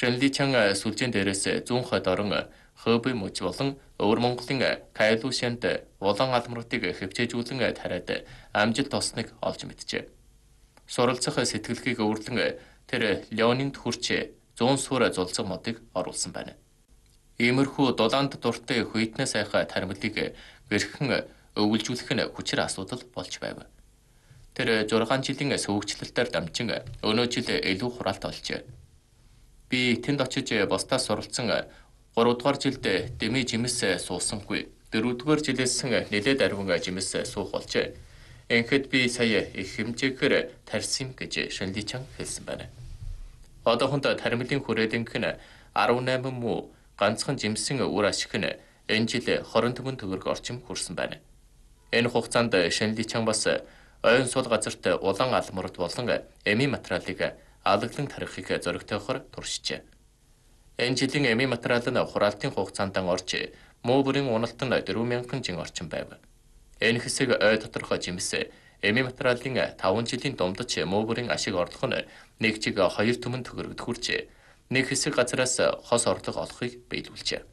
Шөнличан сүлжээн дээрээс зүүн хойд орон Хөбэй мужи болон Өвөр Монголын Кайлушанд улаан алмруудыг хэвчээжүүлэн тариад амжилт олсныг олж мэджээ. Суралцах сэтгэлгээг өвөрлөн тэр Леонинд хүрч зүүн сүр зулцсан модыг оруулсан байна. Иймэрхүү дулаанд дуртай хүйтнээ сайхан таримлыг гэрхэн өвлжүүлэх нь хүчээр асуудал болж байв. Тэр 6 жилийн сөвөгчлөлтөөр дамжин өнөө жил илүү хураалт олжээ. Би тэнд очиж бусдаас суралцсан 3 дугаар жилд дэмий жимс суусангүй. 4 дугаар жилээс нэлээд арвин жимс суух болжээ. Энэхэд би сая их хэмжээгээр тарьсан гэж Шөнличан хэлсэн байна. Одоохонд таримлын хүрээлэнх нь 18 муу ганцхан жимсийн үр ашиг нь энэ жил 24 төгрөг орчим хүрсэн байна. Энэ хугацаанд Шөнличан бас ойн сул газарт улаан алмрууд болон эми материалыг алаглан тарихыг зоригтойгоор туршижээ. Энэ жилийн эми материал нь хураалтын хугацаанд орж муу бүрийн уналт нь 4000 жин орчим байв. Энэ хэсэг ой тодорхой жимс эми материалын 5 жилийн дундаж муу бүрийн ашиг орлого нь нэг жиг 2 түмэн төгрөгд хүрч нэг хэсэг газараас хос орлого олохыг биелүүлжээ.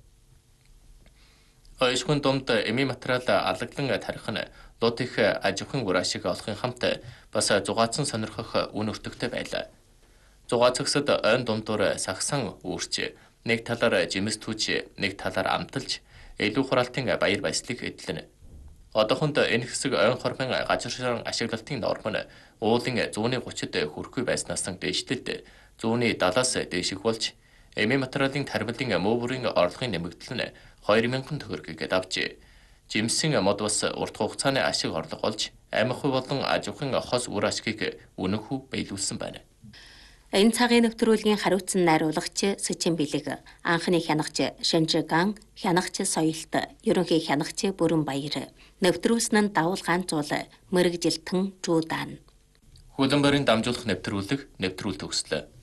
Ойшгон дунд эми материал алаглан тарих нь лут их аж ахуйн үр ашиг олохын хамт бас зугаацсан сонирхох үн өртөгтэй байлаа. Зугаацагсад ойн дундуур сагсан үүрч нэг талаар жимс түүч нэг талаар амталж илүү хураалтын баяр баясгалыг эдлэнэ. Одоохонд энэ хэсэг ойн хормын газар ашиглалтын норм нь уулын 130-д хүрэхгүй байснаас дээшлэлд 170-аас дээших болж эми материалын таримлын муу бүрийн орлогын нэмэгдэл нь 2000 төгрөгийг давжээ. Жимсийн мод бас урт хугацааны ашиг орлого олж амь ахуй болон аж ахуйн хос үр ашгийг үнэнхүү биелүүлсэн байна. Энэ цагийн нэвтрүүлгийн хариуцсан найруулагч Сэчэн Билэг, анхны хянагч Шинжиган, хянагч Соёлт, ерөнхий хянагч Бүрэн Баяр, нэвтрүүлсэн нь Давал Ганцуул, Мэрэгжилтэн Жуудаан. Хөлбөмбөрийн дамжуулах нэвтрүүлэг нэвтрүүл төгслөө.